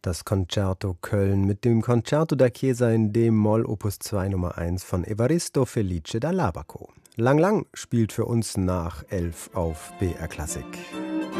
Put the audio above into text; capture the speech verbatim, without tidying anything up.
Das Concerto Köln mit dem Concerto da Chiesa in D-Moll Opus zwei Nummer eins von Evaristo Felice da Labaco. Lang Lang spielt für uns nach elf auf B R Klassik.